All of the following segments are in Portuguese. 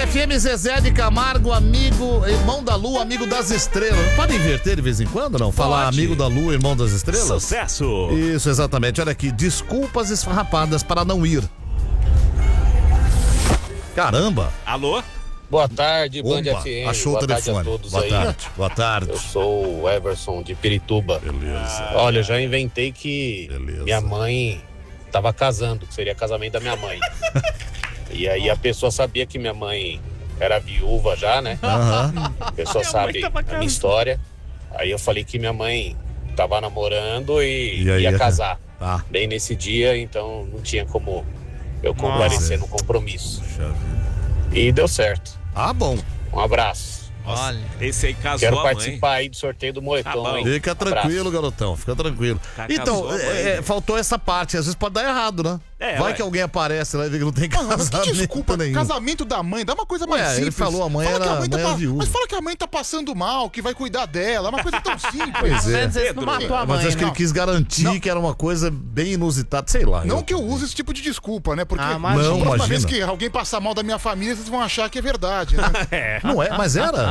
FM, Zezé de Camargo, amigo, irmão da Lua, amigo das estrelas. Pode inverter de vez em quando, não? Falar Pode. amigo da Lua, irmão das estrelas? Sucesso! Isso, exatamente. Olha aqui, desculpas esfarrapadas para não ir. Caramba! Alô? Boa tarde, Band Opa, FM. achou Boa o telefone. tarde a todos Boa aí. tarde, boa tarde. Eu sou o Everson de Pirituba. Beleza. Olha, eu já inventei que Beleza. minha mãe estava casando, que seria casamento da minha mãe. E aí a pessoa sabia que minha mãe era viúva já, né? Aham. A pessoa Minha mãe sabe tava a casando. minha história. Aí eu falei que minha mãe estava namorando e E aí, ia casar. Tá. Bem nesse dia, então não tinha como eu comparecer no compromisso. Puxa vida. E deu certo. Ah, bom. Um abraço. Olha, esse aí casou Quero a mãe. participar aí do sorteio do moletom, Tá bom. hein? Fica tranquilo, Abraço. garotão, fica tranquilo. Então, casou a mãe. faltou essa parte, às vezes pode dar errado, né? É, Vai ué. que alguém aparece lá e vê que não tem Mano, mas casamento que desculpa, nenhum. casamento da mãe, dá uma coisa mais Ué, simples. ele falou, a mãe Fala que era- mãe a mãe era viúva. Mas fala que a mãe tá passando mal, que vai cuidar dela, é uma coisa tão simples. Pois é. Às vezes não matou a Mas mãe, acho que né? ele quis garantir Não. que era uma coisa bem inusitada, sei lá. Não que eu use esse tipo de desculpa, né? Porque Ah, a imagina. Não, próxima imagina. vez que alguém passar mal da minha família, vocês vão achar que é verdade, né? Não é, mas era.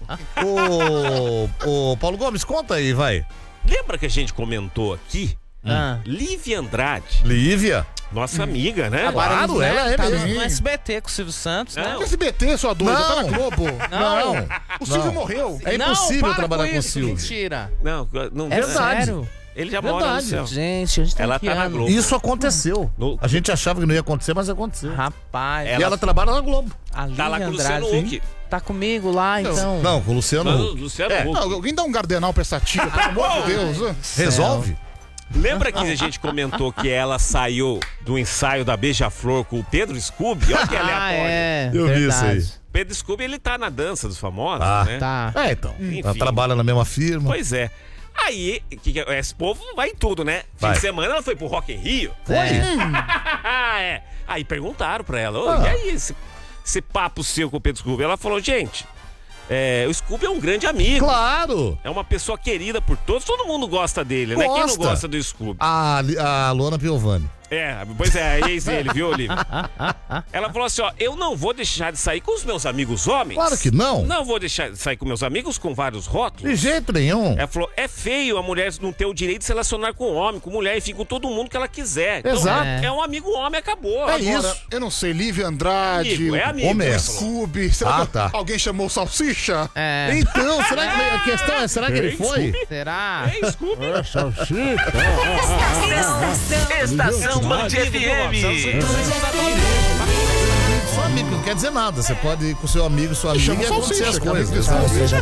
Ô, Paulo Gomes, conta aí, vai. Lembra que a gente comentou aqui? Ah. Lívia Andrade, Lívia. nossa amiga, né? Claro, né, ela é tá mesmo. no SBT com o Silvio Santos, né? Não. Que SBT, sua doida, tá na Não. Globo. Não. O Silvio Não. morreu. É Não, impossível para trabalhar com o isso, Silvio. Mentira. Não, não É Verdade. sério? Ele já mora no Verdade. céu. Gente, a gente Ela que tá na ano? Globo. Isso aconteceu. No- A gente achava que não ia acontecer, mas aconteceu. Rapaz, E ela trabalha na Globo. a Tá lá Lívia com o Luciano Andrade Huck. tá comigo lá, então. Não, com o Luciano Não, Huck. Luciano É. Huck. Não, alguém dá um gardenal pra essa tia, pelo amor de Deus. né? Resolve? Lembra que a gente comentou que ela saiu do ensaio da Beija-Flor com o Pedro Scooby? Olha que Ah, aleatório. é. Eu vi isso verdade. aí. Pedro Scooby, ele tá na dança dos famosos, Ah, né? Tá. É, então. Ela Enfim. trabalha na mesma firma. Pois é. Aí, esse povo vai em tudo, né? Fim Vai. de semana ela foi pro Rock in Rio. Foi? É. Aí perguntaram pra ela, "Ô, e aí esse papo seu com o Pedro Scooby?" Ela falou, gente, o Scooby é um grande amigo. Claro! É uma pessoa querida por todos. Todo mundo gosta dele, né? Quem não Gosta. gosta do Scooby? A Luana Piovani. Pois é, a ex dele, viu, Olivia? Ela falou assim, ó, eu não vou deixar de sair com os meus amigos homens. Claro que não. Não vou deixar de sair com meus amigos com vários rótulos. De jeito nenhum. Ela falou, é feio a mulher não ter o direito de se relacionar com homem, com mulher, enfim, com todo mundo que ela quiser. Então, Exato. é um amigo homem, acabou. É Agora, isso. Eu não sei, Lívia Andrade, Amigo, é amigo. Homem. ela o falou. Scooby. Será Ah, que tá. alguém chamou o Salsicha? É. Então, será que a questão é, será que ele Ei, foi? Será? É Scooby. Estação Band FM. Só amigo, não quer dizer nada. Você pode ir com seu amigo, sua amiga Chama e o acontecer Salsicha, as que é amigo coisas. de Salsicha.